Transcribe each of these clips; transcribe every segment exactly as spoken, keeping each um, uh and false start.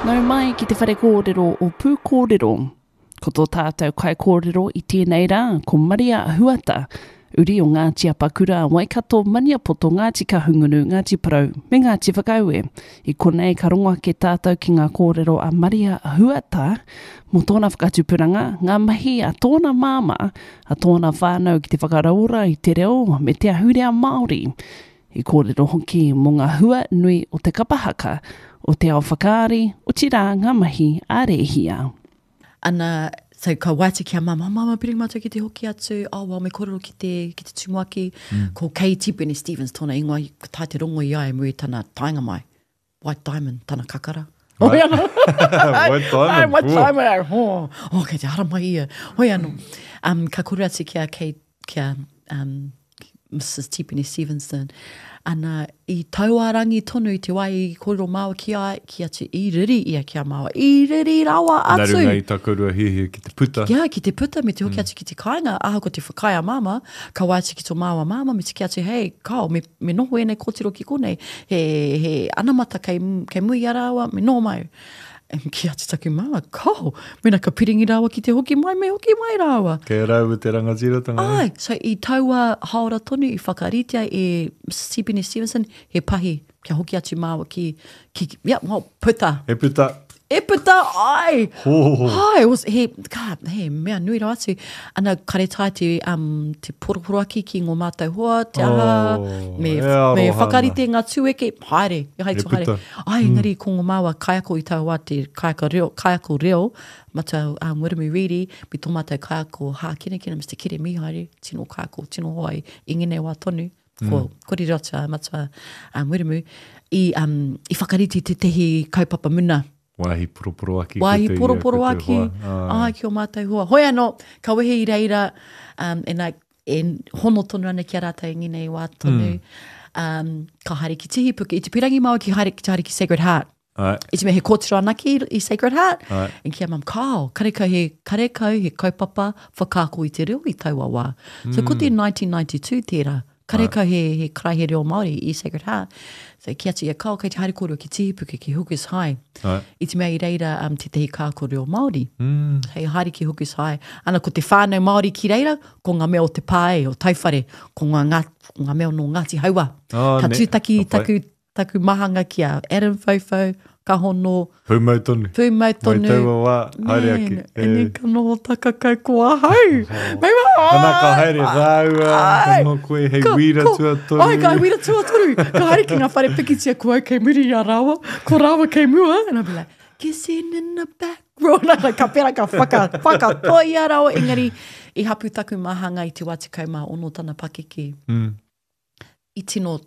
Nau mai ki te whare kōrero o pū kōrero. Ko tō tātou kai kōrero i tēnei rā, ko Maria Ahuata, uri o Ngāti Apakura, Waikato, Maniapoto, Ngāti Kahungunu, Ngāti Parau, me Ngāti Whakaue. I konei ka rongoa ke tātou ki ngā kōrero a Maria Ahuata, mo tōna whakatupuranga, ngā mahi a tōna māma, a tōna whānau ki te whakaraura i te reo, me te ahurea Māori. I kōrero hoki mo ngā hua nui o te kapahaka, o te ao whakaari, o tira ngā mahi a rehia. Ana, so ka waiti ki a mama, mama piringi mātou ki te hoki atu, oh, well, me kororo ki te, ki te tumuaki, mm. ko Kay Tipene Stevens, tōna ingoa, ka tai te rongo i ai, mui tana tainga mai, White Diamond, tana kakara. Right. Oh, yeah. White Diamond. White Diamond, oh, oh, kei te hara mai ia. Hoi anō, um, ka kore atu ki a, Kay, ki a um, Missus Tipene Stevenson, ana i tauarangi tonu i te wai i kōrero māua ki ai, ki atu i riri ia ki a māua, i riri rawa atu. Naru nei takurua hihi ki te puta. Ia, ki te puta, me te hoki mm. atu ki te kāinga, aha ko te whakaia māma, ka waiti ki tō māua māma, me te ki atu, hei, kao, me, me noho e nei kōtiro ki konei, he, he anamata kei, kei mui arawa, me noho mai. E ki atu taku māma, kao, mena ka piringi rawa ki te hoki mai, me hoki mai rawa. Kei rau te rangatira tanga. Ai, so i taua haora tonu, i whakaritia e Missus Tipene Stevenson, he pahi, kia hoki atu māua ki, ki, yeah, well, puta. E puta. E puta, ai! Oh. Ai, was, he, ka, he, mea nui rau atu. Ana kare tai te, um, te poroporaki ki ngō mātou hoa, te aha, Oh, me, e aro me hana. whakarite ngā tueke, haere, e hai E tu haere. puta. Ai, ngari, ko ngō māua kaiako i tau wā te kaiako reo, kaiako reo, matau um, Wiremu Riri, mi tō mātou kaiako hā kina kina, Mister Kere Mihaere, tino kaiako, tino hoai, i ngene wā tonu, ko mm. kori rata, matua um, Wiremu, i, um, i whakarite te tehi kaupapa muna. Wāhi poroporo aki. Wāhi ki te poroporo ia, ki te aki. hoa. Ai, ki o mātou hoa. Hoi anō, ka wehe i reira, um, e, nai, e hono tonu ana ki a rātou i nginei wā tonu. Mm. Um, ka haere ki tihi puke. I te pirangi maua ki haere ki, haere ki Sacred Heart. Ai. I te me he kōtiro anaki i Sacred Heart. Ai. E kia mam, kao, karekau he, karekau he kaupapa whakako i te reo i taua wā. So, ko te nineteen ninety-two tērā. Karekau he, he krai he reo Māori i Sacred Heart. So, ki atu ia kao, kei te haere kōrua ki Tihipuke ki Hookers High. Ai. I te mea i reira um, te tehi kāko reo Māori. Mm. Hei haere ki Hookers High. Ana ko te whānau Māori ki reira, ko ngā mea o te pae o taiwhare, ko ngā, ngā, ngā mea no Ngāti Haua. Oh, ka ne. tūtaki Ka pai. taku, taku mahanga ki a Adam Fofo, ka hono, Pūmau tonu. Pūmau tonu. Mai taua wā, haere aki. Man, e ni ka noho taka kai kua hau. Mai wā, Ana ka haere rāua, ka no koe hei Ka- wira ko- tua toru. Ai, ka wira tua toru. Ka haere ki ngā whare pikitia kua kei muri a rawa, ko rawa kei mua. And I'll be like, kissing in the back row. Nā, ka pera ka whaka, whaka toi a rawa. Engari, i hapu taku mahanga i te wāti kaumā ono tana pakeke. Mm. I tino,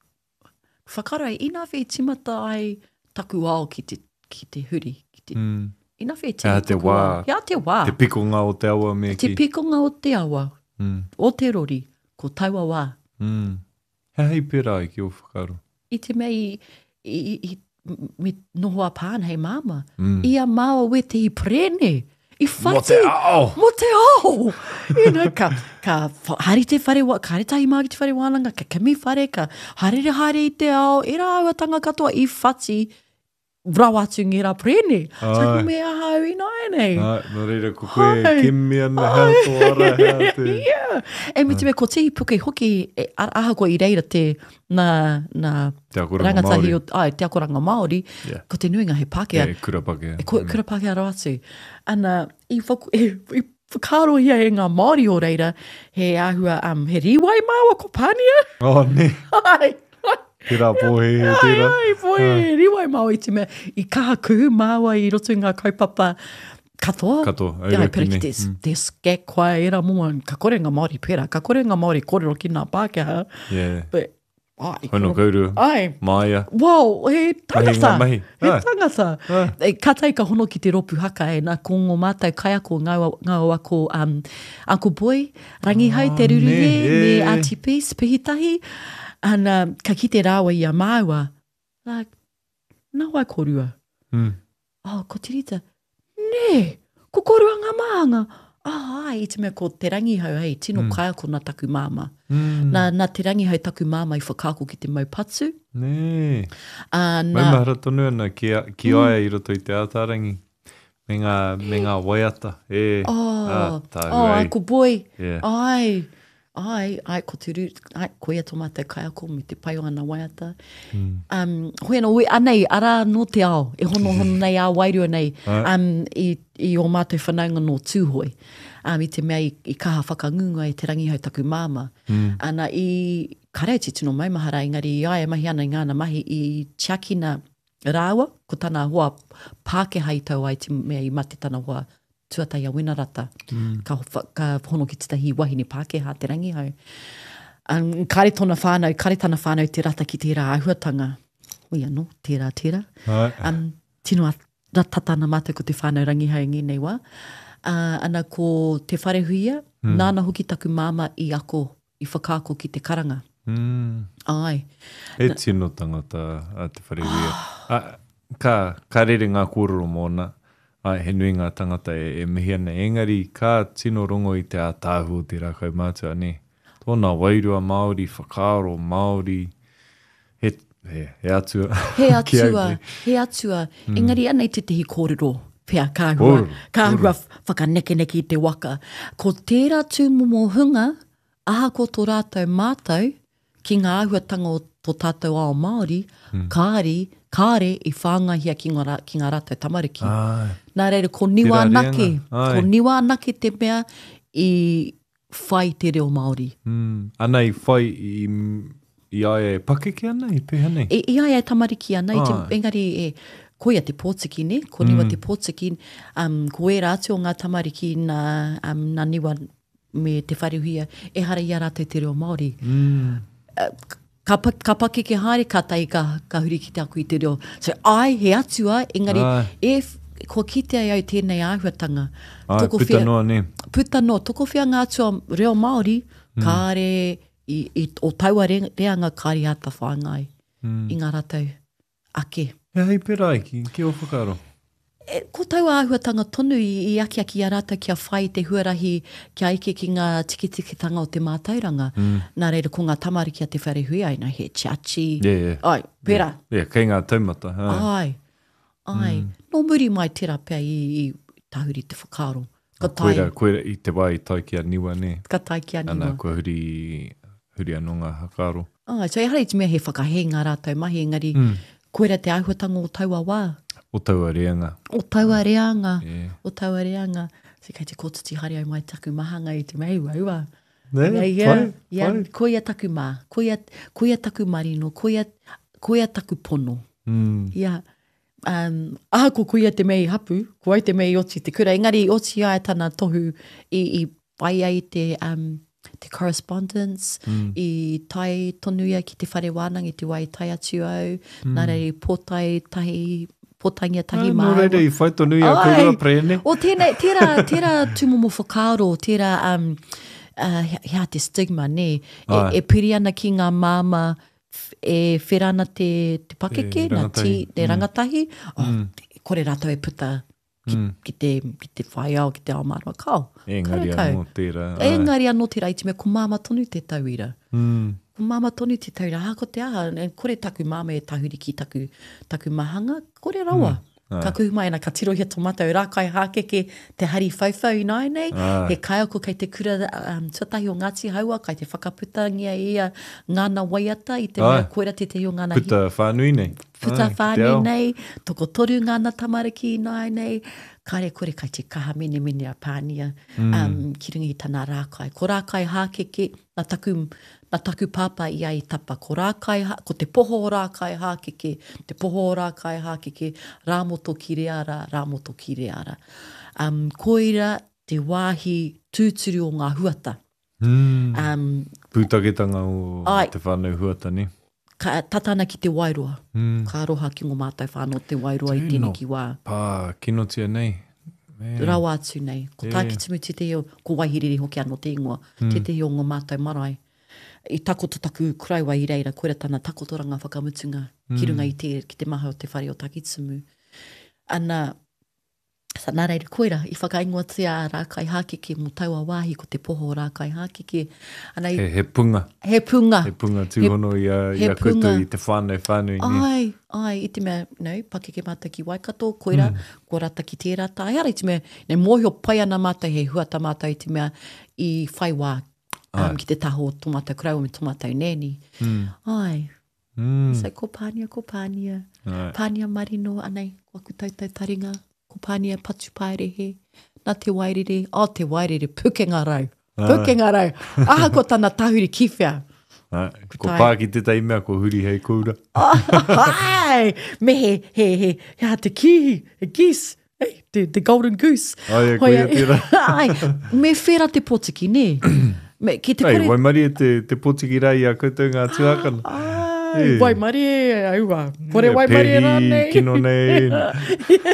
whakarai, inawhi i timata ai taku ao ki te, ki te huri. Ki te, Mm. inawhi i Ia te wā. Ia te wā. Te pikonga o te awa me Te ki. pikonga o te awa, Mm. o te rori, ko taua wā. Mm. He hei pera ai ki o whakaro. I te mea i, i, i, i me nohoa pāna hei māma. Mm. Ia māua we te i prene. I whati. Mo te ao. Mo te ao. You know, ka, ka wha- hari te whare, wa- ka hari tahi maa ki te whare wānanga, ka kimi whare, ka harere hare i te ao, e rā aua tanga katoa i whati, rawatu ngi rā prene. So, Ai. mea hau i nai nei. Ai, no reira ko koe Ai. kimi ana hea toara hea te. Yeah. E mi te me ko te puke hoki, e, a- aha ko i reira te, na, na Te akoranga rangatahi Māori. o, ai, te akoranga Māori, Yeah. ko te nuinga he Pākehā. E kura pake. E ko, kura Pākehā rā atu. Ana, i, whaku, e, i whakaro hia e ngā Māori o reira, he ahua, um, he riwai māua ko pānia. Oh, ne. Ai, Te rā pōhe he ai, tērā. ai, poi, he riwai māua i te mea, i kaha kuhu māua i roto i ngā kaupapa katoa. Katoa, ai Ia, raki pera ki nei. te, Mm. te skekwa e rā mua, ka kore ngā Māori pera, ka kore ngā Māori kōrero ki ngā Pākehā. Yeah. But, ai, Hono kaurua. ai, Maia. wow, he tangata. Mahi, mahi. He Ai. tangata. Ai. E, ka tai ka hono ki te ropu haka e nā ko ngō mātou kai ako ngā, ngā o ako um, Uncle Boy, rangi hau te ruru ne, he, me e. Auntie Peace, pihitahi. Ana, ka ki te rāwa i a māua. Like, nā wai korua. Mm. Oh, ko te rita. Ne, ko korua ngā mahanga. Ah, ai, i te mea ko te rangihau, hei, tino mm. kaiako nā taku māma. Mm. Nā, nā te rangihau taku māma i whakaako ki te maupatsu. Nē. Uh, Mai mahara tonu ana ki, a, ki mm. aia i roto i te ātarangi. Me ngā, me ngā waiata. E, oh, ah, tāhu oh, ai. ai, ko boi. Yeah. Ai, ai, ai, ko te ru, ai, ko ia tō mātou kaiako me te pai o ana waiata. Mm. Um, hoi ana, ui, anei, ara no te ao, e hono hono nei a wairua nei, um, i, i o mātou whanaunga no tūhoi. Um, I te mea i, i kaha whakangunga i te rangihau taku māma. Mm. Ana i kareati tino mai mahara, engari i aia mahi ana i ngāna mahi i tiakina rāua, ko tana hoa Pākehā i tau ai te mea i mate tana hoa tuatai a Winarata. Mm. Ka, ka hono ki te tahi wahine Pākehā te rangihau. Um, kare tona whānau, kare tana whānau te rata ki te rā ahuatanga. Ui anō, tērā, tērā. Um, tino a tatana mātou ko te whānau rangihau ngi nei wā. Uh, ana ko te wharehuia, mm. nāna hoki taku māma i ako, i whakaako ki te karanga. Mm. Ai. E tino tangata a te wharehuia. a, ka, ka rere ngā kōrero mōna, ai he nui ngā tangata e, e mihi ana. Engari, ka tino rongo i te ātāhu o te rākau mātua, ne? Tōna wairua Māori, whakaaro Māori, he, he, he atua. He atua, he atua. Mm. Engari, anei te tehi kōrero. Pea, ka hua, ka hua whakaneke-neke i te waka. Ko tērā tūmomo hunga, aha ko tō rātou mātou, ki ngā ahuatanga o tō tātou ao Māori, mm. kāri, kāre i whāngahia ki ngā, ki ngā rātou tamariki. Ai. Nā reira, ko niwa anake, ko niwa anake te mea i whai te reo Māori. Mm. Ana i whai i, i aia e pakeke ana, i peha nei? I, i aia e tamariki ana, i te, engari e... Ko ia te pōtiki, ne? Ko niwa mm. te pōtiki, um, ko e rātio ngā tamariki nā, um, nā niwa me te wharehuia, e hara ia rātou te reo Māori. Mm. Uh, ka, ka pake ke haere, ka tai ka, ka huri ki te aku i te reo. So, ai, he atua, engari, ai. e ko kite ai au tēnei āhuatanga. Ai, puta fia, noa, ne? Puta noa, toko whia ngā atua reo Māori, mm. kāre, i, i, o taua re, reanga kāri ata whāngai, mm. i ngā rātou ake. E hei pera ki, ki o whakaro? E, ko tau āhuatanga tonu i, i aki aki a rata kia whai te huarahi kia ike ki ngā tikitikitanga o te mātauranga. Mm. Nā reira ko ngā tamariki a te wharehui aina, he chiachi. Yeah, yeah. Ai, pera. Yeah, yeah, kei ngā taumata. Ai, ai. Mm. No muri mai tera pia i, i tahuri te whakaro. Ka tai. Koera, koera i te wai tai ki a niwa, ne? Ka tai ki a niwa. Ana kua huri, huri anō ngā hakaro. Ai, so e hara i te mea he whakahe ngā rātou mahi, engari, mm. koera te āhuatanga o taua wā. O taua reanga. O taua reanga. Yeah. O taua reanga. Se kei te kōtiti hari au mai taku mahanga i te mei waua. Ne, whai, whai. Ko ia taku mā, ko ia, ko ia taku marino, ko ia, ko ia taku pono. Mm. Ia, um, aha ko ko ia te mei hapu, ko ai te mei oti te kura. Engari oti ai tana tohu i, i pai ai te... Um, te correspondence, mm. i tai tonuia ki te whare wānang i te wai tai atu au, mm. nā rei pōtai tahi, pōtaingia tahi mā. Nō reire i whai tonuia kura prene. O tēnei, tērā, tērā tūmomo whakaaro, tērā, um, uh, hea te stigma, ne, e, e piri ana ki ngā māma, e wherana te, te pakeke, e, na ti, te mm. rangatahi, oh, mm. kore rātou e puta, Ki, mm. ki, te, ki te whai au, ki te ao mārua kau. Engari anō tērā. Engari anō tērā, i te mea, ko māma tonu te tauira. Mm. Ko māma tonu te tauira, ha, ko te aha, kore taku māma e tahuri ki taku, taku mahanga, kore rawa. Mm. Ah. Ka kuhu mai ana, ka tirohia tō mātou, rā kai hākeke te hari whauwhau i nai nei, ah. he kai ako kei te kura um, tuatahi o Ngāti Haua, kai te whakaputangia ia ngāna waiata, i te ah. mea koera te te o ngāna... Puta whānui nei. Puta ah, whānui nei, toko toru ngāna tamariki i nai nei, kare kore kai te kaha mene mene a pānia, mm. um, ki rungi i tana rākai. Ko rākai hākeke, na taku, na taku pāpā i ai tapa, ko rākai, ko te poho o rākai hākeke, te poho o rākai hākeke, rāmoto ki reara, rāmoto ki reara. Um, koira te wāhi tūturu o ngā huata. Mm. Um, Pūtaketanga o ai, te whānau huata, ne? Ka, tatana ki te wairoa. Mm. Ka aroha ki ngō mātou whānau te wairoa i tēnei ki wā. Pā, kino tia nei. Rawa atu nei. Ko yeah. tākitimu te te o, ko waihiriri hoki anō te ingoa, mm. te te o ngō mātou marae. I takoto taku kuraiwa i reira, koera tana takotoranga whakamutunga, mm. ki runga i te, ki te maha o te whare o Takitsumu. Ana, Sa nā reira koira, i whakaingoatia rā kai hākeke mo taua wāhi ko te poho rā kai hākeke. Ana i, He, he punga. he punga. He punga tūhono i a, i a koutou i te whānau whānau. Ai, ai, i te mea, you know, pakeke mātai ki Waikato, koira, mm. ko rata ki tērā tā. Hara i te mea, nei mōhio pai ana mātai, he huata mātai i te mea i whai wā, um, ki te taho tō mātai kurau me tō mātai nēni. Mm. Ai, Mm. sai ko pānia, ko pānia. Ai. Pānia marino, anei, ko aku tautau taringa. Ko pānia patu paerehe, nā te wairere, o oh, te wairere, pukenga rau, pukenga rau. Aha ko tāna tahuri kiwhia. Ko pā ki te tai mea, ko huri hei koura. Ai, me he, he, he, he, te kihi, he geese, hey, the, the golden goose. Ai, koia tira. Ai, me whera te potiki, ne? Me, ki te Ai, kore... waimari e te, te potiki rai a koutou ngā tuakana. Ai, hey. Waimari e, aua, kore waimari e rānei. Pehi, kino nei.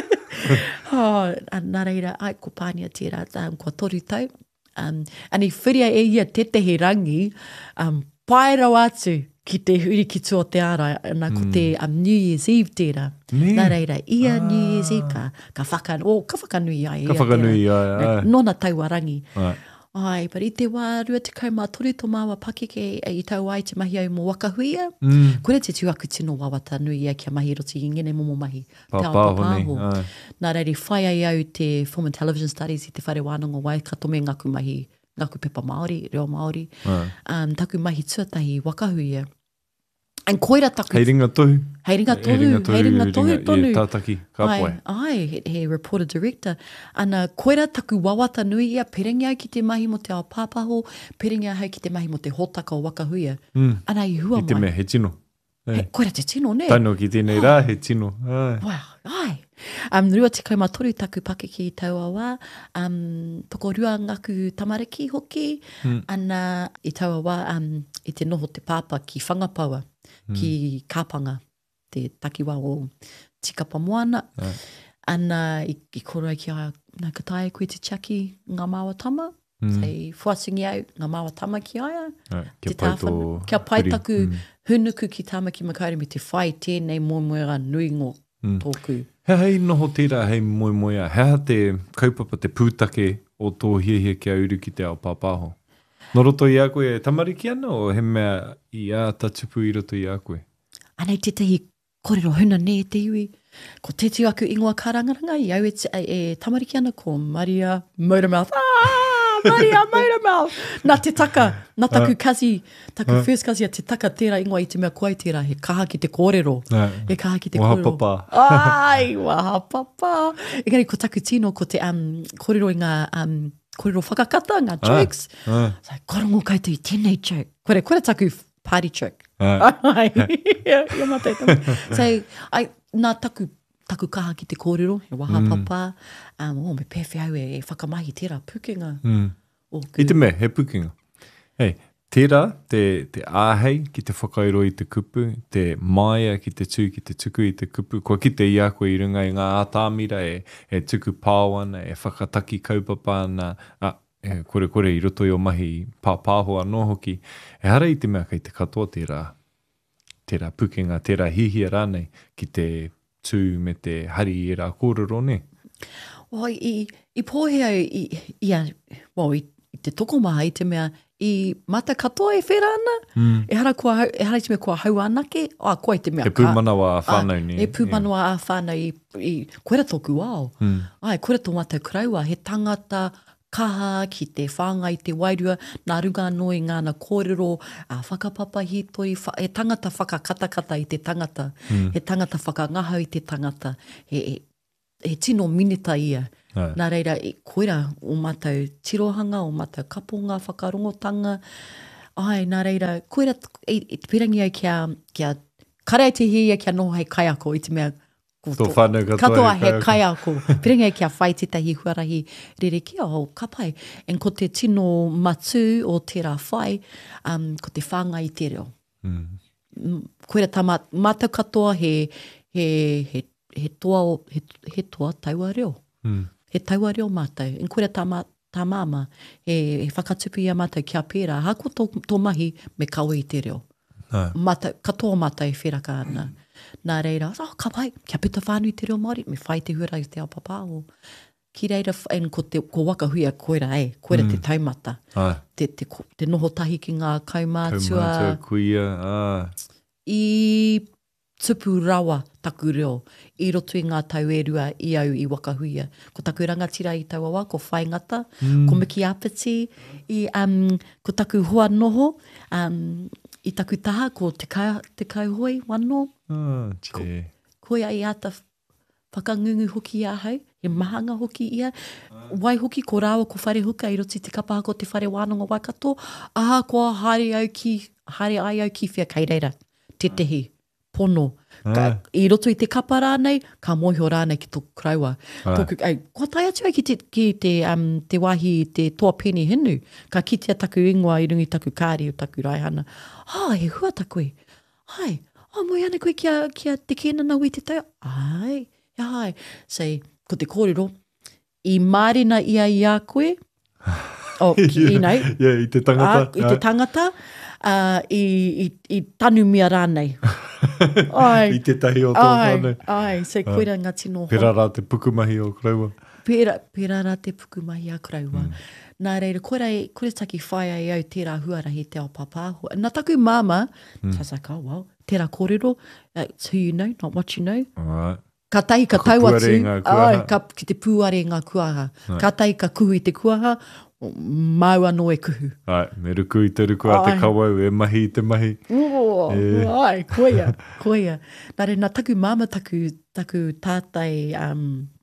Oh, nā reira, ai, ko pānia tērā, um, ko toru tau. Um, ani whiria e ia te tehi rangi, um, pairau atu ki te huri ki tua te ara, nā ko te um, New Year's Eve tērā. Ne. Nā reira, ia ah. New Year's Eve ka, ka whaka, o, ka whakanui ai. Ka whakanui ai, ai. Nona taua rangi. Ai. Ai, but i te wā rua te kaumā tori tō māua pakeke i tau ai te mahi au mō wakahuia. Mm. Kore te tuaku tino wawata nui ia kia mahi roti i ngene momo mahi. Pāpāho. Nā reiri, whai ai au te Film and Television Studies i te whare wānanga Waikato me ngaku mahi, ngaku pepa Māori, reo Māori. Um, taku mahi tuatahi wakahuia. And koira taku... Hei ringa tohu. Hei ringa tohu, hei ringa tohu tonu. I tātaki, ka poe. Ai, ai he, he reporter director. Ana koira taku wawata nui ia, perengi au ki te mahi mo te ao pāpaho, perengi au ki te mahi mo te hotaka o wakahuia. Mm. Ana i hua mai. I te mea, he tino. He, koira te tino, ne? Tano ki tēnei rā, he tino. Ai. Wow, ai. Um, rua te kaumā toru taku pakeke i taua wā. Um, toko rua ngaku tamariki hoki. Mm. Ana i taua wā, um, i te noho te pāpa ki whangapaua. Ki kāpanga, te takiwa o tikapa moana. Ai. Ana i, i kora ki a nā kataia koe te tiaki ngā māua tama. Mm. Sei fuasingi au ngā māua tama ki aia. Ai, kia pai tō... Kia pai taku mm. hunuku ki tāma ki makauri me te whai tēnei moemoera nui ngō mm. tōku. Hea hei noho tērā hei moemoea. Hea te kaupapa te pūtake o tō hiehia kia uru ki te ao pāpāho. No roto i a koe e tamariki ana o he mea i a tatupu i roto i a koe? Anei te tehi korero huna ne te iwi. Ko te tiu aku ingoa kārangaranga i au e, e, e tamariki ana ko Maria Motormouth. Ah, Maria Motormouth! Nā te taka, nā taku uh, kasi, taku uh, first kasi a te taka tērā ingoa i te mea koai tērā, he kaha ki te kōrero. Uh, he kaha ki te waha kōrero. papa. Ai, waha papa. Engari, ko taku tino ko te um, kōrero i ngā... Um, kōrero whakakata, ngā jokes. Ah, ah. So, korongo koutou i tēnei joke. Kore, kore taku party joke. Ah. Ai, ia matai tamu. So, ai, nā taku, taku kaha ki te kōrero, he waha mm. papa. Um, oh, me pewhi au e, e whakamahi tērā pukenga. Mm. I te me, he pukenga. Hei, tērā, te, te āhei ki te whakairo i te kupu, te maia ki te tū ki te tuku i te kupu, kua ki te ia koe i runga i ngā ātāmira e, e tuku pāwana, e whakataki kaupapa ana, a, e, kore kore i roto i o mahi pāpāho anō hoki. E hara i te mea kei te katoa tērā, tērā pukenga, tērā hihia rānei ki te tū me te hari i rā kōrero, ne? O, i, i pōhea i, i, i, well, i, i te toko maha i te mea, i mata katoa e whera ana, mm. e hara kua, e hara i te mea kua hau anake, o a koe te mea. He pūmanawa a whānau ni. E pūmanawa yeah. a whānau i, i koera tōku ao. Mm. Ai, koera tō mātou karaua, he tangata kaha ki te whānga i te wairua, nā runga anō i ngāna kōrero, a whakapapa hitori, he tangata whakakatakata i te tangata, mm. he tangata whakangaha i te tangata, he, he, he tino minita ia. Ai. Nā reira, i koera o mātou tirohanga, o mātou kaponga, whakarongotanga. Ai, nā reira, koera, i, i te pirangi au kia, kia karei te hia kia noho hei kaiako, i te mea tō whānau katoa, katoa he kaiako. Pirangi au kia whai tētahi huarahi rere kia, o kapai. En ko te tino matu o tērā whai, um, ko te whanga i te reo. Mm. Koera tā mātou katoa he, he, he, he toa, he, he toa taua reo. Mm. He taua reo mātou. En koera tā, mā, tā māma, he, he whakatupu ia mātou kia pērā. Hako tō, tō mahi me kaua i te reo. Mātou, katoa mātou e wheraka ana. Nā reira, oh, ka pai, kia pita whānui te reo Māori, me whai te hura i te ao papa o. Ki reira, en ko, te, ko waka hui a koera e, koera mm. te taumata. Ai. Te, te, te noho tahi ki ngā kaumātua. Kaumātua, kuia, ah. I tupu rawa taku reo, i roto i ngā tau e rua i au i wakahuia. Ko taku rangatira i tau awa, ko whai ngata, mm. ko Miki Apiti, i, um, ko taku hoa noho, um, i taku taha, ko te, ka, te kauhoi wano. Ah, te. Ko, ko ia i ata whakangungu hoki ia hau, he mahanga hoki ia. Wai hoki ko rāua ko whare huka i roti te kapaha ko te whare wānanga Waikato. Aha, ko haere au ki, haere ai au ki whia kei reira. Te tehi, pono. Ka, Ah. I roto i te kapa rānei, ka moiho rānei ki tōku kraua. Ah. Tōku, ai, kua tai atu ai ki te, ki te, um, te wahi i te toa peni hinu. Ka kitea taku ingoa i rungi taku kāri o taku raihana. Ah, he hua taku e. Ai, oh, moi ana koe kia, kia te kēnana ui te tau. Ai, ia hai. Sei, ko te kōrero, i mārina ia i a koe, oh, ki, i nei, Yeah, i te tangata. Ah, I te tangata, uh, i, i, i tanu mia rānei. Ai, I te tahi o tō ai, whānei. ai, se koera ngā tino hoa. Pera rā te pukumahi o kraua. Pera, pera rā te pukumahi a kraua. Mm. Nā reira, koera, koera taki whai ai au tērā huarahi te ao papāhua. Nā taku māma, mm. so I was like, oh, well, tērā kōrero, uh, it's who you know, not what you know. Alright. Ka tai ka Ka tau puare atu, ngā kuaha. ai, ka, ki te puare ngā kuaha. Ka tai ka kuhu i te kuaha, mau anō e kuhu. Ai, me ruku i te ruku a te Ai. kawau, e mahi i te mahi. Oh, E. ai, koia, koia. Nā re, nā taku māma taku, taku tātai, um,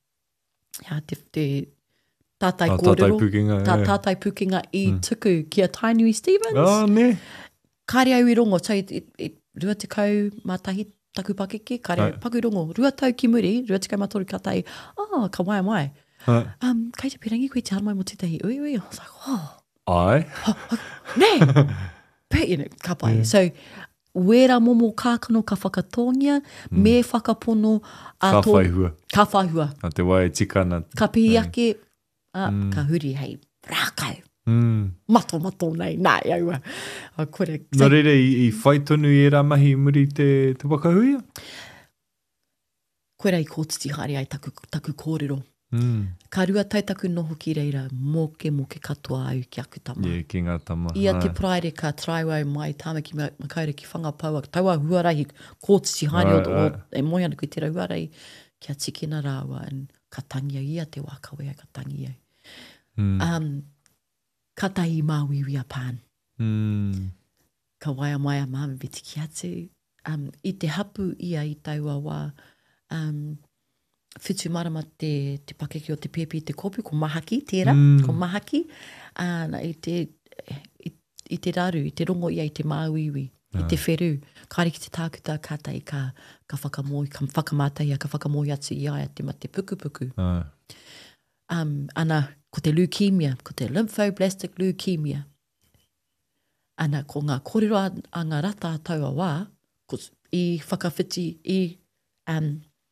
ja, te, te tātai Ah, kōrero. tātai pukinga, Tā, e. tātai pukinga i mm. tuku ki a Tainui Stevens. Ah, ne. Kāre au i rongo, so i, i, i rua te kau mātahi taku pakeke, kāre Ai. au paku i rongo, rua tau ki muri, rua te kau mātoru ka tai, oh, ka wai mai. Ah. Um, kei te pirangi koe te haramai mo tētahi ui ui. I was like, oh, Ai. ne! But, you know, ka pai. Yeah. So, wera momo kākano ka whakatongia, mm. me whakapono a Ka tō- whaihua. Ka whaihua. A te wai tikana. Ka pihi ake, a, ka huri hei, rākau. Mm. Mato mato nei, nā aua. A kore. Nā reire, i, i whai tonu i e rā mahi muri te, te wakahuia? Koe rei kōtiti haere ai taku, taku kōrero. Mm. Ka rua tautaku noho ki reira, moke moke katoa au ki aku tama. Yeah, ki ngā tama. Ia te Ai. praere ka traiwau mai tāmaki ma- makaure ki whangapaua. Taua huarahi kōtiti haere Ai, o, o, ai. e moi ana koe tērā huarahi kia tikina rāua and ka tangi au ia te wākawe ai ka tangi au. Mm. Um, ka tahi māwiwi a pān. Mm. Ka waia mai a māma beti ki atu. Um, I te hapu ia i taua wā, um, whitu marama te, te pakeke o te pepe i te kopu, ko mahaki, tērā, Mm. ko mahaki. Uh, i, te, i, I te raru, i te rongo ia i te māwiwi, i te wheru. Kāre ki te tākuta kātai ka, ka whakamoi, ka whakamātai a ka whakamoi atu i aia te mate pukupuku. Ai. Um, ana, ko te leukemia, ko te lymphoblastic leukemia. Ana, ko ngā kōrero a, a ngā rata a taua wā, ko, i whakawhiti, i, um,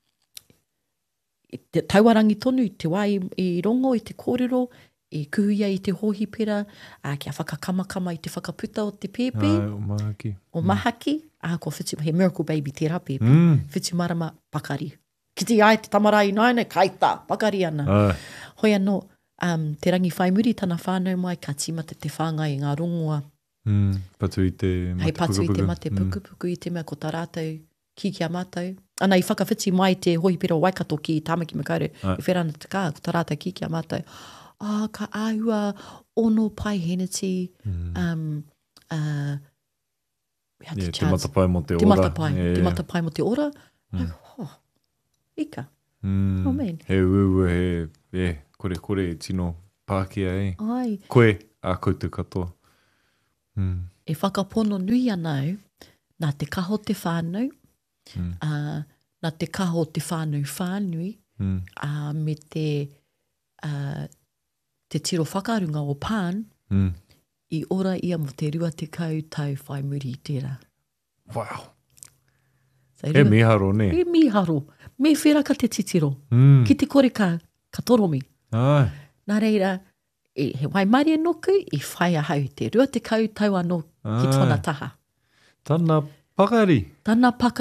i te tauarangi tonu, te wā i, i rongo, i te kōrero, i kuhuia i te hohi pera, a kia whakakamakama i te whakaputa o te pepe, Ai, o mahaki. o mahaki, a ko whitu, he miracle baby tērā pepe, Mm. whitu marama pakari. Ki te ai te tamarai naina, kaita, pakari ana. Ai. Hoi anō, um, te rangi whai muri tana whānau mai, ka tīmata te whāngai i ngā rongoa. Mm. Patu i te mate Hei patu i te pukupuku. mate Mm. pukupuku i te mea ko tā rātou ki kia mātou. Ana i whakawhiti mai te hohi pera o Waikato ki Tāmaki Makaurau. Ai. I wherana te kā, ko tā rātou ki kia mātou. Ah, ka āhua ono pai heneti. Mm. Um, uh, we had Yeah, to te chance- matapai mo te Te ora. matapai, Yeah. te matapai mo te ora. Mm. Oh, ika. Mm. Oh, man. He ua he, yeah, kore kore e tino Pākehā e. Ai. Koe, a koutou katoa. Mm. E whakapono nui anau, nā te kaho te whānau, Mm. uh, nā te kaho te whānau whānui, Mm. uh, me te, uh, te tiro whakarunga o pān, Mm. i ora ia mo te rua te kau tau whai muri i tērā. Wow. So, He rua- miharo ne. E miharo. Me wheraka te titiro. Mm. Ki te kore ka, ka toromi. Ai. Nā reira, e, he wai mari noku, i whai a hau te rua te kau tau anō ki Ai. tōna taha. Tana pakari. Tana pakari.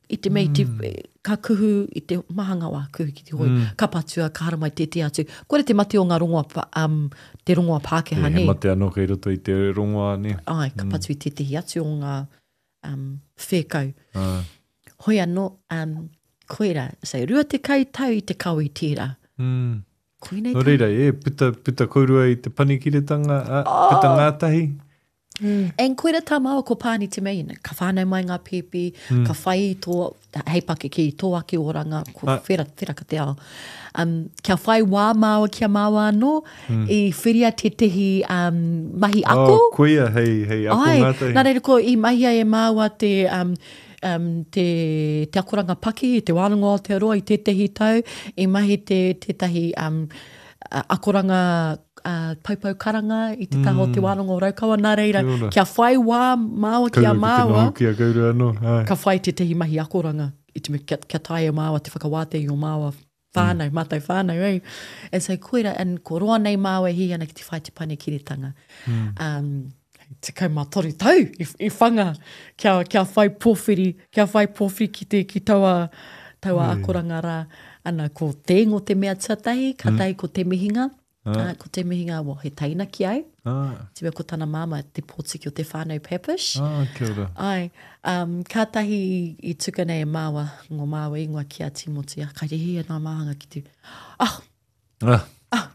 I te mei, te, ka kuhu i te mahanga wā kuhu ki te hoi. Mm. Ka patua, ka hara mai te te atu. Kore te mate o ngā rongoa, pa, um, te rongoa Pākehā, e, ne? He mate anō kei roto i te rongoa, ne? Ai, ka patu i te te atu o ngā um, whēkau. Ah. Hoi anō, um, koera, say, rua te kai tau i te kau i tērā. Mm. Koinei No tau. reira, e, puta, puta kourua i te panikiretanga, a, Oh. puta ngātahi. Mm. En koera tā maua ko pāni te mei, ka whānau mai ngā pepe, mm. ka whai i tō, hei pake ki tō ake oranga, ko Ah. whera, whera ka te ao. Um, kia whai wā māua kia māua anō, mm. i whiria te tehi um, mahi ako. Oh, koia, hei, hei, ako Ai, ngātahi. nā reira ko i mahia e māua te, um, um, te, te akoranga paki, te wānanga o te aroa i te tehi tau, i mahi te, te tahi um, akoranga uh, paupau karanga i te taho mm. te wānanga o Raukawa. Nā reira, Kia ora. kia whai wā māua kia Kaurua ki te māua, noho kia kaurua anō. Ai. ka whai te tehi mahi akoranga i te me kia, kia tae o māua, te whakawātei o māua whānau, mm. mātai whānau, eh? And so koera, and ko roa nei māua hi ana ki te whai te panekiretanga. Mm. Um, te kaumātori tau, i, i whanga, kia, kia whai pōwhiri, kia whai pōwhiri ki te ki taua, taua mm. akoranga rā. Ana ko te ngo te mea tatahi, ka tai mm. ko te mihinga, ah. uh, ko te mihinga, wo, he taina ki ai. Ah. Te mea ko tana māma, te pōtiki o te whānau Pepish. Ah, kia ora. Ai, um, ka tahi i, i tuka nei e māua, ngō māua ingoa ki a Timotia, ka te hea nā māhanga ki te, ah, Ah. ah,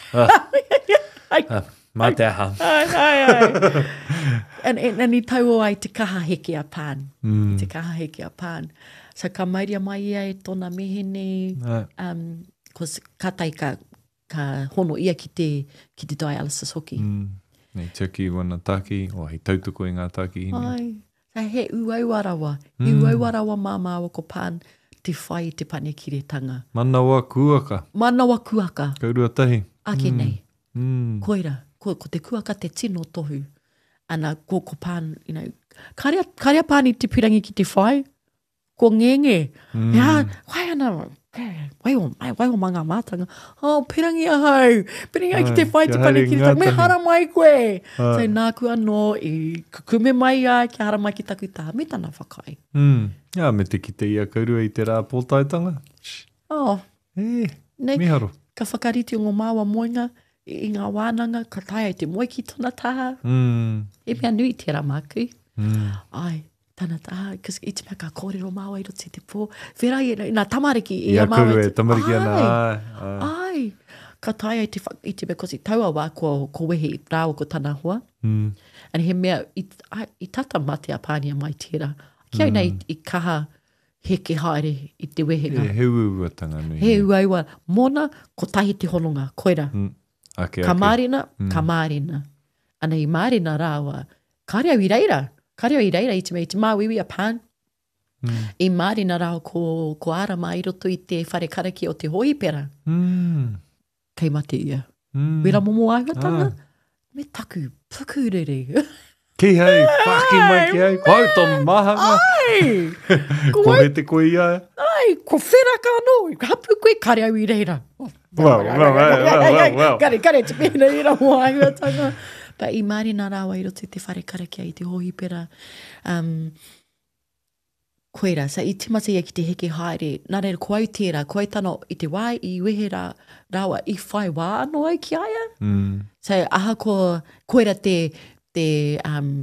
Ah. Ah. Mā te aha. ai, ai, ai. and, and, and i tau o ai te kaha heke a pān. Mm. Te kaha heke a pān. So ka mairia mai ia e tōna mehene, Ai. um, cause ka tai ka, ka hono ia ki te, ki te dialysis hoki. Mm. Nei tuki wana taki, o hei tautoko i ngā taki. Ai, sa he uaua rawa. Mm. I uaua rawa māmaua ko pān te whai i te panekiretanga. Manawa kuaka. Manawa kuaka. Kaurua tahi. Ake nei. Mm. Koira, ko, ko te kuaka te tino tohu. Ana ko ko pān, you know, karea, karea pāni te pirangi ki te whai, ko ngenge. Mm. Ia, wai ana, wai o, wai o manga mātanga. Oh, pirangi ahau, pirangi ai ki te whai Kia te haere panekiretanga. Me ngātahi. hara mai koe. Ah. So nāku anō, i kukume mai ai, ki hara mai ki taku tā, me tana whakai. Mm. Ia, me te kite ia kaurua i te rā pōtaitanga. Oh, E, nei, miharo. ka whakariti o ngō māua moinga, i, i ngā wānanga, ka tae ai te moe ki tōna taha. Mm. E mea nui te ramaku. Mm. Ai, tana taha, kas i te mea ka kōrero māua i roto i te pō. Whera i, nā tamariki i Ia a māua. kaurua e tamariki ana. Ai, Ai, ai. ai. Ka tae ai te, wha- i te mea, kosi taua wā ko, ko wehe i rāua ko tana hoa. Mm. And he mea, i, ai, i tata mate a pānia mai tērā. Kia mm. nei i kaha heke haere i te wehenga. E, he uauatanga nui. He uaua, mona, ko tahi te hononga, koera. Mm. Ake, Ka ake. mārina, mm. ka mārina. Ana i mārina rāua, kāre au i reira. Kāre au i reira i te mea, i te māwiwi a pān. Mm. I mārina rāua ko, ko ārama i roto i te whare karaki o te hoipera. Mm. Kei mate ia. Mm. Wera momo aiwatanga. Ah. Me taku pukurere. Ki hei, whaki mai ki hei. Kau tō mahanga. Ai! Ko Ko ai, he te koe ia. ai, ko wheraka anō. Hapu koe kāre au i reira. Wow, wow, wow, wow, wow, wow. Kare, kare, te pēna i rā mo aiwatanga. Pa i mārina rāua i roto i te whare karaki i te hoipera. Um, koera, sa i timata ia ki te heke haere, nā reira ko au tērā, ko au tano i te wai, i wehe rā, rāua, i whai wā anō ai ki aia. Mm. So, aha ko, koera te, te, um,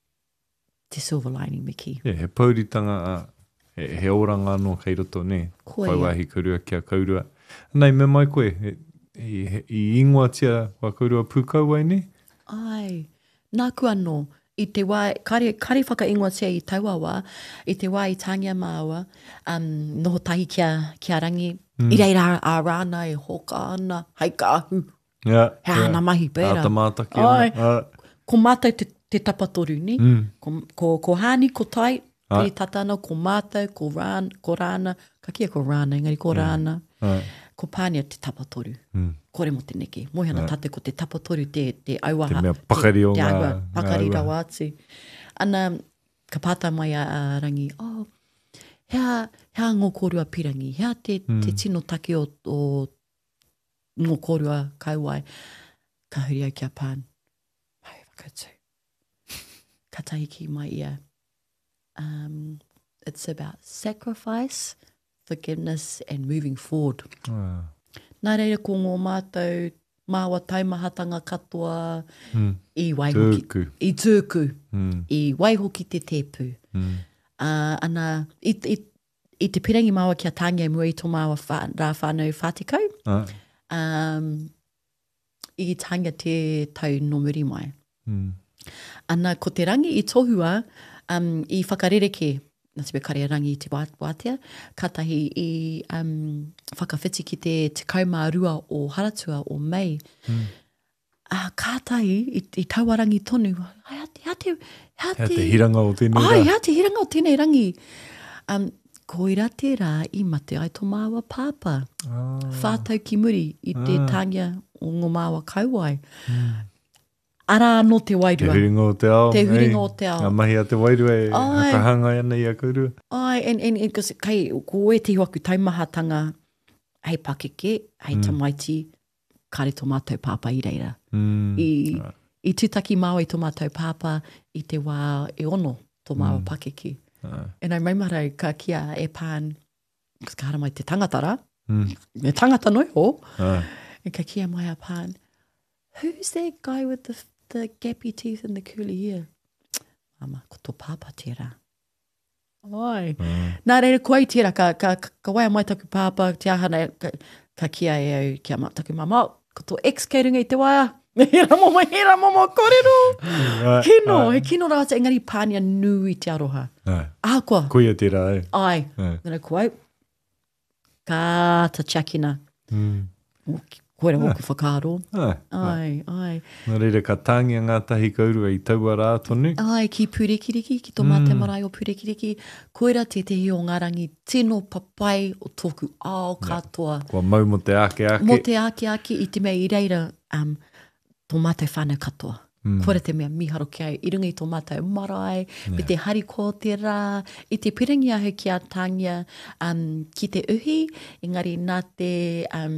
te silver lining, Miki. Yeah, he pauritanga a, he, he oranga anō kei roto, ne? Koe. Whai wahi kaurua kia kaurua. Nei, me mai koe, he, i, he- i ingoa tia wa kaurua pūkau ai, ne? Ai, nāku anō, i te wai, kare, kare whaka ingoa tia i Tauawa, i te wai i Tāngia Māua, um, noho tahi kia, kia rangi, mm. i reira a rāna e hoka ana, hei ka ahu, Yeah, he ana mahi pēra. Ātamāta ki Ai. ana. Ah. Ko mātou te, te tapatoru ni, Mm. ko, ko, ko hāni, ko tai, Ai. peri tatana, ko mātou, ko rāna, ko rāna, ka kia ko rāna, engari ko rāna, Ai. ko pānia te tapatoru. Mm. Kore mo te neke. Mohi ana tate ko te tapatoru, te, te auaha. Te mea pakari o te, te ngā- aua, ngā pakari auaha. rawa atu. Ana, ka pāta mai a, a rangi, oh, hea, hea ngō kōrua pirangi, hea te, mm. te tino take o, o ngō kōrua kauai, ka huri au kia pān. Mai whakatū. Ka tahi ki mai ia. Um, it's about sacrifice, forgiveness and moving forward. Ah. Nā reira ko ngō mātou māua taumahatanga katoa Mm. i waihoki. Tūku. I tūku. Mm. I waihoki te tepu. Mm. Uh, ana, i, i, i te pirangi māua kia tāngia mua i tō māua wha, rā whānau whātikau. Ah. Um, I tāngia te tau no muri mai. Mm. Ana, ko te rangi i tohua, um, i whakarereke, nā te kare rangi i te wā- wātea, katahi i um, whakawhiti ki te te kaumārua o Haratua o Mei. Mm. Uh, kātahi i, i tauarangi tonu, hea te, hea te, hea Hea te hiranga o tēnei Ai, rā. hea te hiranga o tēnei rangi. Um, ko ira te rā i mate ai tō māua pāpā. Ah. Whātau ki muri i te Ah. tāngia o ngō māua kauai. Ara anō te Te wairua. huringa o te ao. Te huringa ei. o te ao. Ngā mahi a te wairua e Ai. hakahanga ana i a kaurua. Ai, en, en, en, kasi, kai, ko e te huaku taumahatanga, hei pakeke, hei mm. tamaiti, kare tō mātou pāpā i reira. Mm. I, i tūtaki māua i tō mātou pāpā, i te wā e ono tō māua mm. pakeke. Ah. E nai maimarau ka kia e pān, kas ka hara mai te tangatara, Mm. me tangata noi ho, Ah. e ka kia mai a pān, who's that guy with the, the gappy teeth and the curly hair? Mama, ko tō pāpā tērā. Ai. Ah. Nā reira koe tērā, ka, ka, ka, ka waia mai taku pāpā, te ahana, ka, ka kia e au, kia ma, taku mama, ko tō ex kei runga i te waia. Hera momo, hera momo, kōrero. Ah. Kino, Ah. he kino rāta, engari pānia nui te aroha. Ah. Ah, koa. Koia tērā e. Ai. Ah. Nā koe, ka ta chakina. Mm. Koe rā moku whakaaro. Ah. Ai, ai. Nā reira ka tāngia ngā tahi kaurua i taua rā tonu. Ai, ki Purekiriki, ki tō mate marae o Purekiriki, koera te tehi o ngā rangi tino papai o tōku ao katoa. Kua mau mo te ake ake. Mo te ake ake i te mea i reira um, tō mātou whānau katoa. Mm. Koera te mea miharo ki au, i runga i tō mātou marae, yeah. Me te hari ko te rā, i te pirangi ahu ki a tāngia um, ki te uhi, engari nā te, um,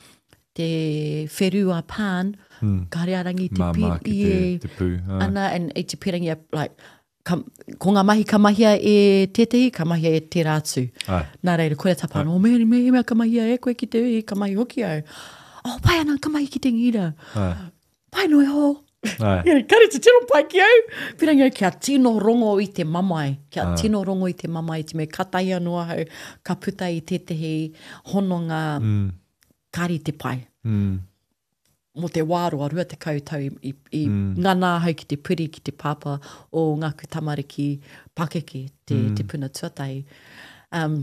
te wherua pān, Mm. ka hare arangi te Māmā ki te, i te pū. Ah. ana, and i te pirangi a, like, ka, ko ngā mahi ka mahia e tētehi, ka mahia e te rātu. Ai. Nā reira, koe tā pāna, o mea, mea, mea ka mahia e koe ki te ui, ka mahi hoki au. Oh, pai ana, ka mahi ki te ngira. Ai. Pai noi ho. Ai. Ia, kare te tino pai ki au. Pirangi au, kia tino rongo i te mamai. Kia Ah. tino rongo i te mamai, te me katai anua hau, ka puta i tētehi hononga Mm. kari te pai. Mm. Mo te wāroa, rua te kautau i, i, i Mm. ngana hau ki te puri, ki te papa o ngaku tamariki pakeke, te, Mm. te puna tuatai. Um,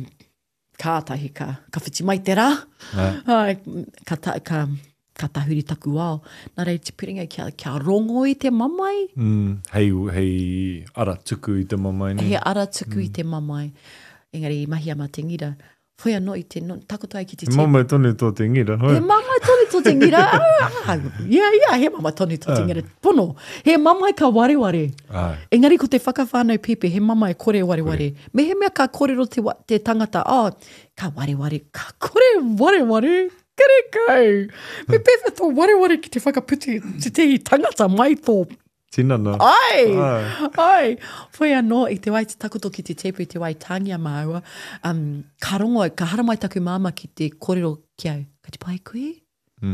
kātahi ka, ka whiti mai te rā. Ai. Ai, ka, ta, ka, ka tahuri taku wao. Nā rei te piringa kia, kia rongo i te mamai. Mm. Hei, hei ara tuku i te mamai ni. He ara tuku mm. i te mamai. Engari, mahi ama te ngira. Whoi anō i te no, takotai ki te He mamai tonu tō te ngira, hoi? He mamai tonu tō te ngira. Ah, ia, ia, he mamai tonu tō te ngira. Pono, he mamai ka wareware. Ai. Engari ko te whakawhānau pepe, he mamai kore wareware. Me he mea ka kōrero te, wa- te tangata, oh, ka wareware, ka kore wareware. Kere kau. Me pepe tō wareware ki te whakaputi, te te tangata mai tō. Tinana. Ai! Ai. Ai! Whai anō, i te wai te takoto ki te tepu, i te wai tāngia māua, um, ka rongo, ka hara mai taku māma ki te kōrero ki au. Ka te pai koe? Mm.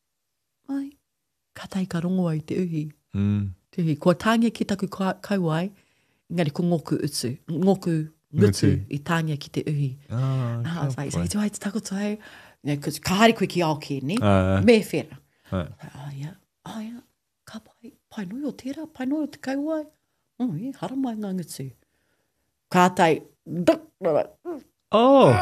Ai. Ka tai ka rongo ai te uhi. Mm. Te uhi. Kua tāngia ki taku ka- kauai, ngari ko ngoku utu, ngoku ngutu Ngutu. i tāngia ki te uhi. Ah, Ah, ka whai, pai. i te wai te takoto ai, ne, ka hari koe ki ao ki, ne? Ah, Me whera. ai. Ah, ia. Ah, ia. Ka pai. Pai noi o tērā, pai noi o te kauai. Oh, ia, hara mai ngā ngutu. Ka tai. Duk. Oh!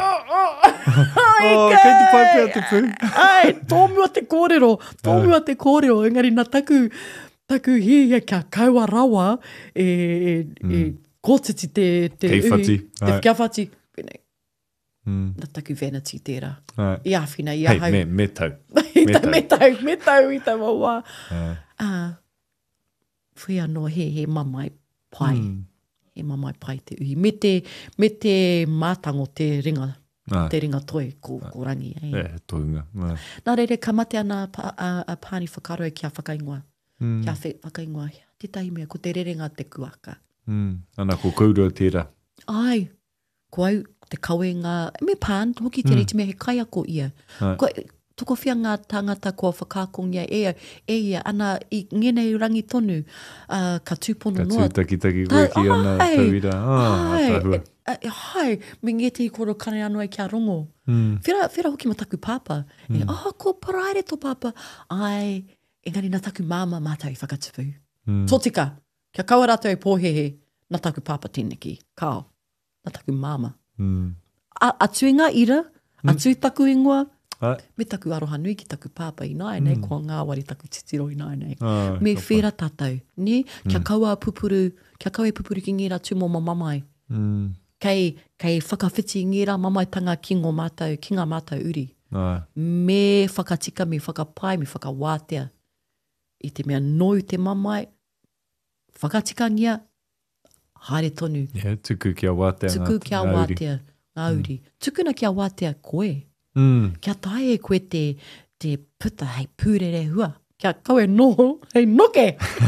Ai, Oh, kei te pai pia te pū. Ai, tōmua te kōrero. Tōmua te kōrero. Engari, nā taku, taku he ia kia kaua rawa e, e, e kōtiti te... te Kei whati. Te Ai. kia whati. Pēnei. Mm. Nā taku vanity tērā. Ai. I āwhina, i ahau. Hei, me, me tau. I me tau, tau. me tau, me tau, i tau wā. Ai. Ah, whi anō he, he mamai pai. Mm. He mamai pai te uhi. Me te, me te mātango te ringa, Ai. te ringa toi, ko, ko rangi. Eh. E, tohunga. Ai. Nā reire, ka mate ana pa, a, a pāni whakaro e kia whakaingoa. Mm. Kia whi, whakaingoa. Te tahi mea, ko te rerenga te kuaka. Mm. Ana ko kaurua tērā. Ai, ko au te kawe ngā, me pān, hoki te mm. reiti me he kai ako ia. Ai. Ko, toko whia ngā tangata kua whakakongia e, e ia, ana i ngenei rangi tonu, uh, ka tūpono noa. Ka tūtaki weki ana tauira. Ah, tahua. E, hai, me ngeti i koro kare anō ai kia rongo. Mm. Whira, whira hoki ma taku pāpa. Mm. E, oh, ko paraere tō pāpa. Ai, engari nā taku māma mātai whakatupu. Mm. Tōtika, kia kaua rātou i pōhehe, nā taku pāpa tēneki, kao, nā taku māma. Mm. A, atu i ngā ira, atu i taku ingoa, Ai. me taku aroha nui ki taku pāpa i nāi nei, mm. kua ngā wari taku titiro i nāi nei. Ai, me kapa. whera tātou, ne? Kia Mm. kaua pupuru, kia kaua e pupuru ki ngira tū mō ma mamai. Mm. Kei, kei whakawhiti i ngira mamai tanga ki ngō mātou, ki ngā mātou uri. Ai. Me whakatika, me whakapai, me whakawātea. I te mea noi te mamai, whakatika ngia, haere tonu. Yeah, tuku kia wātea ngā Tuku kia ngā uri. wātea, ngā uri. Tukuna kia wātea koe. Mm. Kia tae e koe te, te puta hei pūrere hua. Kia kaue noho, hei noke.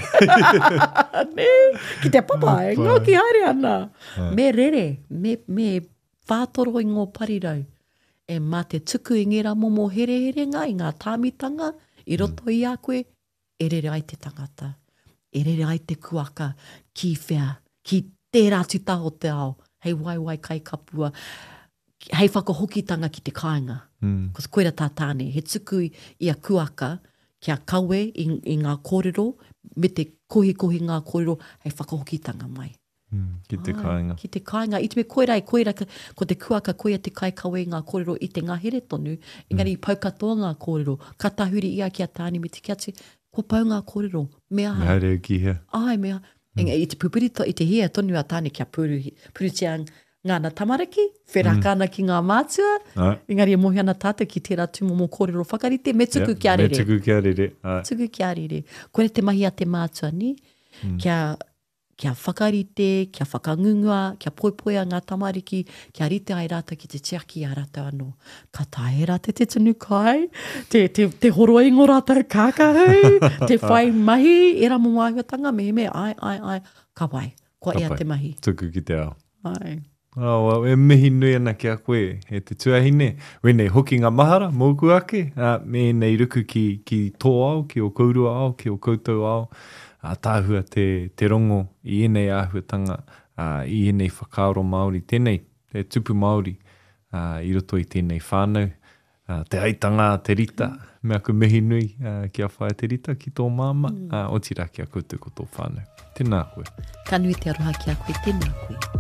Ne, ki te papa, e ngā ki haere ana. Me rere, me, me whātoro i ngō parirau. E mā te tuku i ngira momo here here ngā, i ngā tāmitanga, i roto i a koe, e rere ai te tangata. E rere ai te kuaka, ki whea, ki tērā tutaho te ao, hei waiwai kai kapua, hei whakahokitanga ki te kāinga. Mm. Ko koera tā tāne, he tuku i, i a kuaka, kia kawe i, i ngā kōrero, me te kohi kohi ngā kōrero, hei whakahokitanga mai. Mm. Ki te Ai, kāinga. Ki te kāinga. I te me koera i koera, ka- ko te kuaka koia te kai kawe ngā kōrero i te ngā here tonu, engari mm. pau katoa ngā kōrero, ka tahuri ia ki a tāni me te kia te, ko pau ngā kōrero, me aha. Me haere ki hea. Ai, mea. Mm. I te pupuri, to, i te hea tonu a tāne kia puru, purutia ngāna tamaraki, wheraka ana ki ngā mātua, Ai. engari e mohi ana tātou ki tērā tūmo mō kōrero whakarite, me tuku Yeah, kia Me rere. tuku kia rere. Ai. Tuku kia rere. Kore te mahi a te mātua ni, mm. kia, kia whakarite, kia whakangungua, kia poipoia ngā tamariki, kia rite ai rātou ki te tiaki a rātou anō. Ka tae rātou te tunu kai, te, te, te horoa ingo rātou kākahau, te whai mahi, e rā mo māhuatanga, me me, ai, ai, ai, ka wai, kua ea Ka pai. te mahi. Tuku ki te ao. Ai. Oh, well, e mihi nui ana ki a koe, he te tuahine. Wene hoki ngā mahara, mōku ake, uh, me nei ruku ki, ki tō ao, ki o kaurua ao, ki o koutou ao, uh, tāhua te, te rongo i enei āhuatanga, uh, i enei whakaaro Māori, tēnei, te tupu Māori, uh, i roto i tēnei whānau, uh, te aitanga, te rita, mea ku mihi nui uh, ki a whae te rita ki tō māma, mm. uh, o tira ki a koutou ko tō whānau. Tēnā koe. Ka nui te aroha ki a koe, tēnā koe.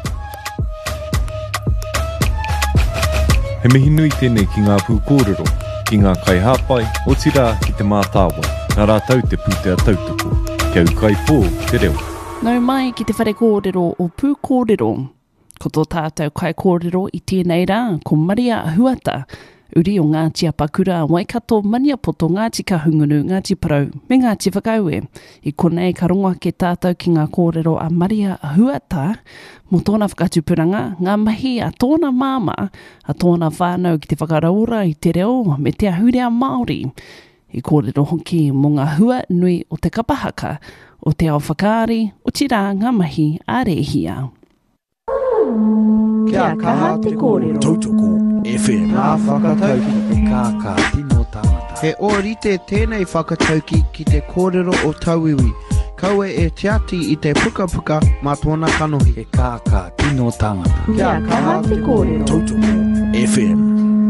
He mihi nui tēnei ki ngā pū kōrero, ki ngā kai hāpai, o tira ki te mātāwa, nā rātau te pūtea tautoko, kia ukai pō te reo. Nau mai ki te whare kōrero o pū kōrero. Ko tō tātou kai kōrero i tēnei rā, ko Maria Huata, uri o Ngāti Apakura, Waikato, Maniapoto, Ngāti Kahungunu, Ngāti Parau, me Ngāti Whakaue. I konei ka rongoa ke tātou ki ngā kōrero a Maria Huata, mo tōna whakatupuranga, ngā mahi a tōna māma, a tōna whānau ki te whakaraura i te reo, me te ahurea Māori. I kōrero hoki mo ngā hua nui o te kapahaka, o te ao whakaari, o tira ngā mahi a rehia. Kia kaha te kōrero. Tautoko F M. Ngā whakatauki te kākā tino tangata. He ōrite tēnei whakatauki ki te kōrero o Tauiwi. Kaue e te ati i te puka puka mā tōna kanohi. He kākā tino tangata. Kia kaha te kōrero. Tautoko F M.